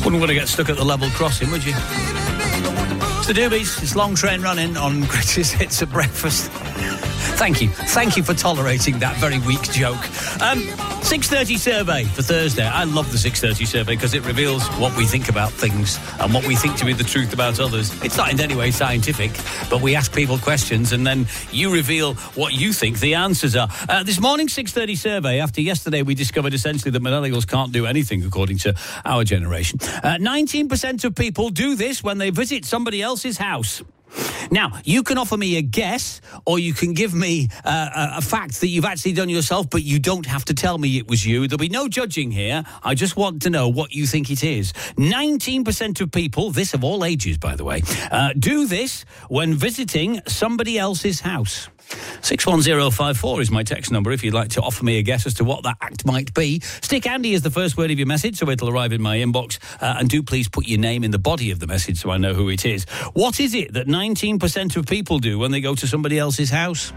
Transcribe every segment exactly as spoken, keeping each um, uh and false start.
Wouldn't want to get stuck at the level crossing, would you? It's the Doobies. It's Long Train Running on Greatest Hits at Breakfast. Thank you. Thank you for tolerating that very weak joke. Um, six thirty survey for Thursday. I love the six thirty survey because it reveals what we think about things and what we think to be the truth about others. It's not in any way scientific, but we ask people questions and then you reveal what you think the answers are. Uh, this morning's six thirty survey, after yesterday we discovered essentially that millennials can't do anything according to our generation. Uh, nineteen percent of people do this when they visit somebody else's house. Now, you can offer me a guess or you can give me uh, a, a fact that you've actually done yourself, but you don't have to tell me it was you. There'll be no judging here. I just want to know what you think it is. nineteen percent of people, this of all ages, by the way, uh, do this when visiting somebody else's house. six one zero five four is my text number if you'd like to offer me a guess as to what that act might be. Stick Andy as the first word of your message so it'll arrive in my inbox. Uh, and do please put your name in the body of the message so I know who it is. What is it that nineteen percent of people do when they go to somebody else's house?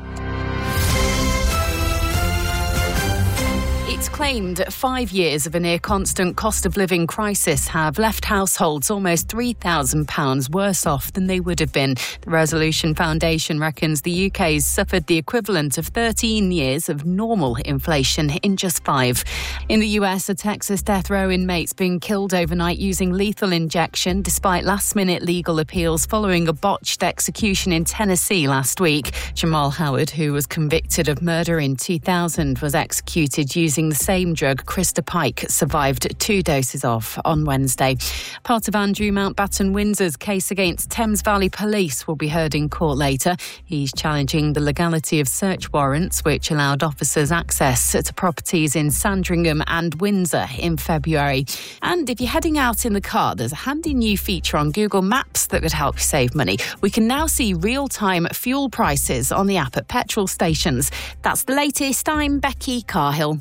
It's claimed five years of a near-constant cost of living crisis have left households almost three thousand pounds worse off than they would have been. The Resolution Foundation reckons the U K's suffered the equivalent of thirteen years of normal inflation in just five. In the U S, a Texas death row inmate's been killed overnight using lethal injection despite last-minute legal appeals following a botched execution in Tennessee last week. Jamal Howard, who was convicted of murder in two thousand, was executed using the same drug Krista Pike survived two doses of on Wednesday. Part of Andrew Mountbatten Windsor's case against Thames Valley Police will be heard in court later. He's challenging the legality of search warrants which allowed officers access to properties in Sandringham and Windsor in February. And if you're heading out in the car, there's a handy new feature on Google Maps that could help you save money. We can now see real-time fuel prices on the app at petrol stations. That's the latest. I'm Becky Carhill.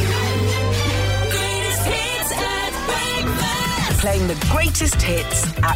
Playing the greatest hits at